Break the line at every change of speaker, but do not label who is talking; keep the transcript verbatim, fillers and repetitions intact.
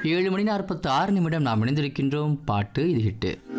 ஏழு மணி நாற்பத்தி ஆறு நிமிடம் நாம் இணைந்திருக்கின்றோம். பாட்டு இது ஹிட்டு.